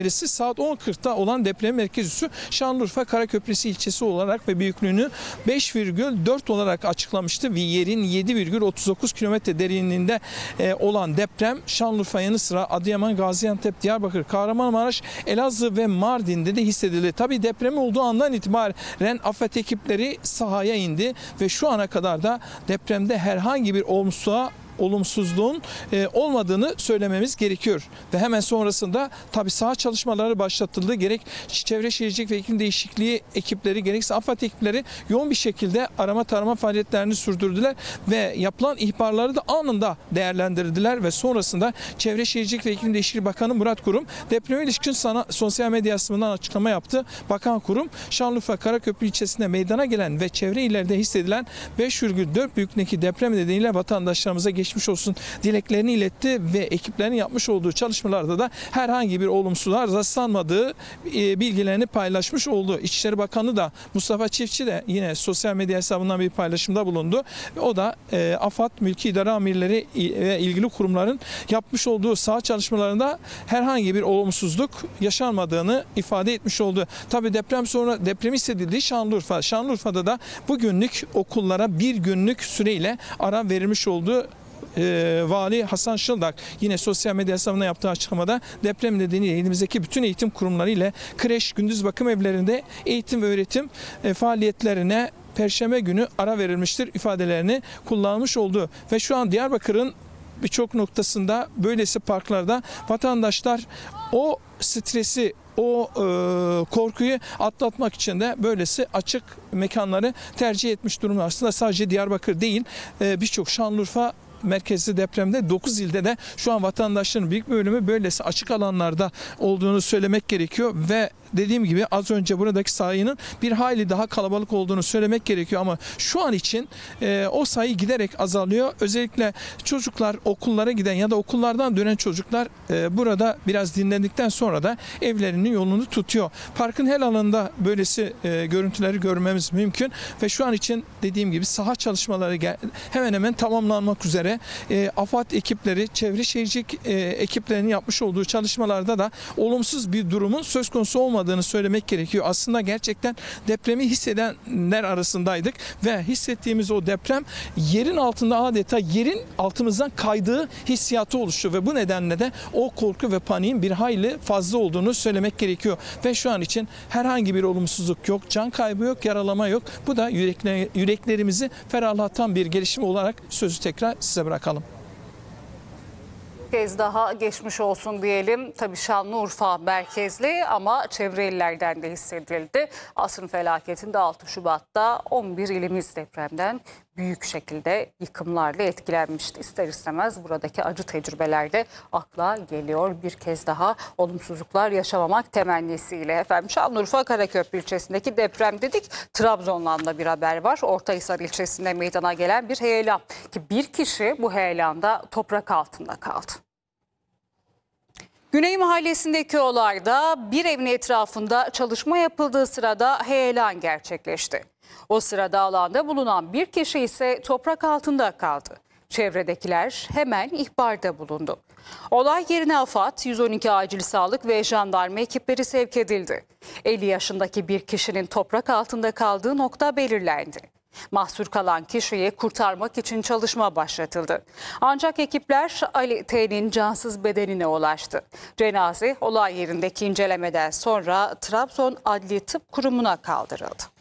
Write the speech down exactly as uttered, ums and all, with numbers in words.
Birisi saat on kırkta olan deprem merkez üssü Şanlıurfa Karaköprüsü ilçesi olarak ve büyüklüğünü beş virgül dört olarak açıklamıştı. Ve yerin yedi virgül otuz dokuz kilometre derinliğinde olan deprem Şanlıurfa yanı sıra Adıyaman, Gaziantep, Diyarbakır, Kahramanmaraş, Elazığ ve Mardin'de de hissedildi. Tabii deprem olduğu andan itibaren AFAD ekipleri sahaya indi ve şu ana kadar da depremde herhangi bir olumsuzluğa olumsuzluğun e, olmadığını söylememiz gerekiyor. Ve hemen sonrasında tabii saha çalışmaları başlatıldı. Gerek Çevre Şehircilik ve İklim Değişikliği ekipleri gerekse AFAD ekipleri yoğun bir şekilde arama tarama faaliyetlerini sürdürdüler ve yapılan ihbarları da anında değerlendirdiler ve sonrasında Çevre Şehircilik ve İklim Değişikliği Bakanı Murat Kurum depreme ilişkin sana, sosyal medya hesabından açıklama yaptı. Bakan Kurum Şanlıurfa Karaköprü ilçesinde meydana gelen ve çevre illerde hissedilen beş virgül dört büyüklüğündeki deprem nedeniyle vatandaşlarımıza geçmiş olsun dileklerini iletti ve ekiplerin yapmış olduğu çalışmalarda da herhangi bir olumsuzluğa rastlanmadığı e, bilgilerini paylaşmış oldu. İçişleri Bakanı da Mustafa Çiftçi de yine sosyal medya hesabından bir paylaşımda bulundu. O da e, AFAD, Mülki İdare Amirleri ve ilgili kurumların yapmış olduğu saha çalışmalarında herhangi bir olumsuzluk yaşanmadığını ifade etmiş oldu. Tabii deprem sonra deprem hissedildiği Şanlıurfa. Şanlıurfa'da da bugünlük okullara bir günlük süreyle ara verilmiş olduğu Ee, Vali Hasan Şıldak yine sosyal medya hesabına yaptığı açıklamada deprem nedeniyle elimizdeki bütün eğitim kurumları ile kreş, gündüz bakım evlerinde eğitim ve öğretim e, faaliyetlerine Perşembe günü ara verilmiştir ifadelerini kullanmış oldu. Ve şu an Diyarbakır'ın birçok noktasında böylesi parklarda vatandaşlar o stresi, o e, korkuyu atlatmak için de böylesi açık mekanları tercih etmiş durumda. Aslında sadece Diyarbakır değil, e, birçok Şanlıurfa merkezli depremde dokuz ilde de şu an vatandaşların büyük bir bölümü böylesi açık alanlarda olduğunu söylemek gerekiyor ve dediğim gibi az önce buradaki sayının bir hayli daha kalabalık olduğunu söylemek gerekiyor ama şu an için e, o sayı giderek azalıyor. Özellikle çocuklar okullara giden ya da okullardan dönen çocuklar e, burada biraz dinlendikten sonra da evlerinin yolunu tutuyor. Parkın her alanında böylesi e, görüntüleri görmemiz mümkün ve şu an için dediğim gibi saha çalışmaları hemen hemen tamamlanmak üzere. E, AFAD ekipleri, Çevre Şehircilik e, ekiplerinin yapmış olduğu çalışmalarda da olumsuz bir durumun söz konusu olmadığını söylemek gerekiyor. Aslında gerçekten depremi hissedenler arasındaydık ve hissettiğimiz o deprem yerin altında adeta yerin altımızdan kaydığı hissiyatı oluştu ve bu nedenle de o korku ve paniğin bir hayli fazla olduğunu söylemek gerekiyor. Ve şu an için herhangi bir olumsuzluk yok, can kaybı yok, yaralama yok. Bu da yürekler, yüreklerimizi ferahlatan bir gelişme olarak sözü tekrar size bırakalım. Bir kez daha geçmiş olsun diyelim. Tabii Şanlıurfa merkezli ama çevre illerden de hissedildi. Asrın felaketinde altı Şubat'ta on bir ilimiz depremden büyük şekilde yıkımlarla etkilenmişti. İster istemez buradaki acı tecrübeler de akla geliyor. Bir kez daha olumsuzluklar yaşamamak temennisiyle. Efendim Şanlıurfa Karaköprü ilçesindeki deprem dedik. Trabzon'dan da bir haber var. Ortahisar ilçesinde meydana gelen bir heyelan. Ki bir kişi bu heyelanda toprak altında kaldı. Güney Mahallesi'ndeki olayda bir evin etrafında çalışma yapıldığı sırada heyelan gerçekleşti. O sırada alanda bulunan bir kişi ise toprak altında kaldı. Çevredekiler hemen ihbarda bulundu. Olay yerine AFAD, yüz on iki acil sağlık ve jandarma ekipleri sevk edildi. elli yaşındaki bir kişinin toprak altında kaldığı nokta belirlendi. Mahsur kalan kişiyi kurtarmak için çalışma başlatıldı. Ancak ekipler Ali T'nin cansız bedenine ulaştı. Cenaze olay yerindeki incelemeden sonra Trabzon Adli Tıp Kurumu'na kaldırıldı.